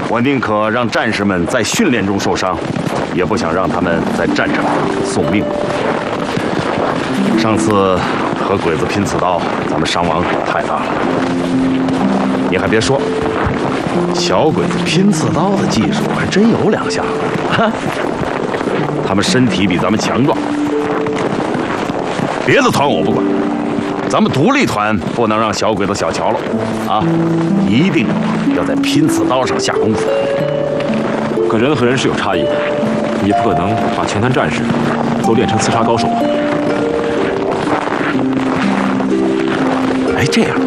我宁可让战士们在训练中受伤，也不想让他们在战场上送命。上次和鬼子拼刺刀，咱们伤亡太大了。你还别说，小鬼子拼刺刀的技术还真有两下子。他们身体比咱们强壮。别的团我不管，咱们独立团不能让小鬼子小瞧了啊！一定要在拼刺刀上下功夫。 可人和人是有差异的，你不可能把全团战士都练成刺杀高手啊！ 哎，这样，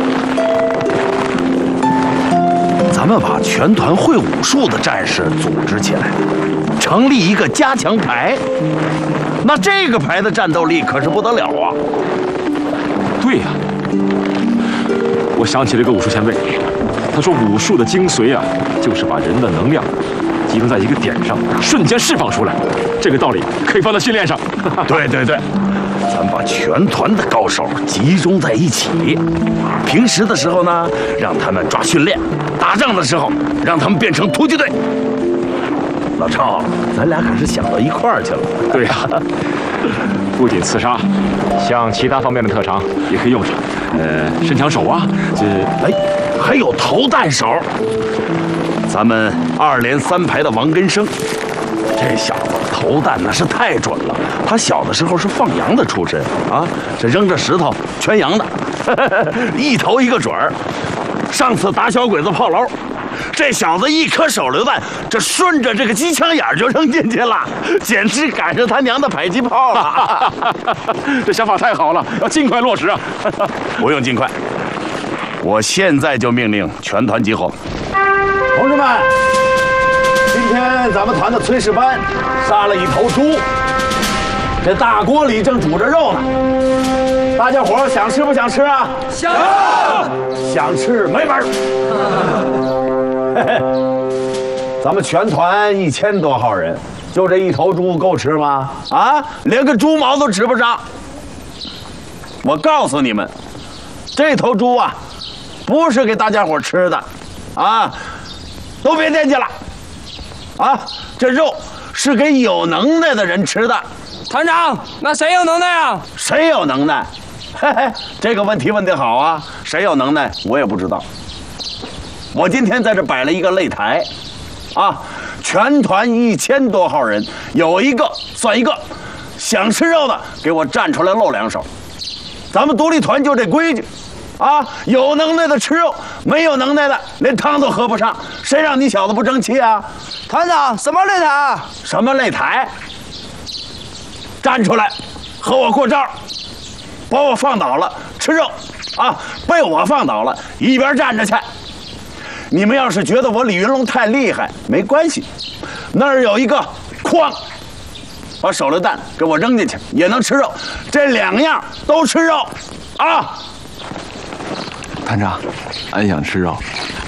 咱们把全团会武术的战士组织起来，成立一个加强排。那这个排的战斗力可是不得了啊！ 对呀，我想起了一个武术前辈，他说武术的精髓啊，就是把人的能量集中在一个点上，瞬间释放出来。这个道理可以放在训练上。 对对对，咱把全团的高手集中在一起，平时的时候呢，让他们抓训练；打仗的时候，让他们变成突击队。老赵，咱俩可是想到一块儿去了。 对呀，不仅刺杀，像其他方面的特长也可以用上。伸枪手啊， 还有投弹手。咱们2连3排的王根生，这小子投弹那是太准了。他小的时候是放羊的出身啊，这扔着石头圈羊的，一投一个准儿。上次打小鬼子炮楼，这小子一颗手榴弹，这顺着这个机枪眼就扔进去了，简直赶上他娘的迫击炮了。 这想法太好了，要尽快落实啊！ 不用尽快，我现在就命令全团集合。 同志们，今天咱们团的炊事班杀了一头猪，这大锅里正煮着肉呢。大家伙想吃不想吃啊？想，想吃没门儿。嘿嘿，咱们全团1000多号人，就这一头猪够吃吗？啊，连个猪毛都吃不上。我告诉你们，这头猪啊，不是给大家伙吃的，啊，都别惦记了，啊，这肉是给有能耐的人吃的。 团长，那谁有能耐啊？ 谁有能耐？嘿嘿，这个问题问得好啊！谁有能耐，我也不知道。我今天在这摆了一个擂台，啊，全团1000多号人，有一个算一个，想吃肉的给我站出来露2手。咱们独立团就这规矩，啊，有能耐的吃肉，没有能耐的连汤都喝不上。谁让你小子不争气啊？ 团长，什么擂台啊？ 什么擂台？站出来，和我过招。把我放倒了，吃肉，啊，被我放倒了，一边站着去。你们要是觉得我李云龙太厉害，没关系，那儿有一个筐，把手榴弹给我扔进去，也能吃肉。这2样都吃肉，啊！ 团长，俺想吃肉。